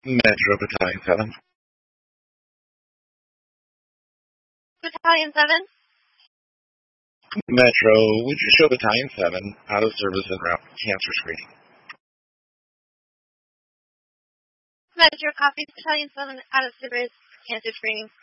Metro Battalion 7. Battalion 7? Metro, would you show Battalion 7 out of service en route cancer screening? Metro, copy. Battalion 7 out of service, cancer screening.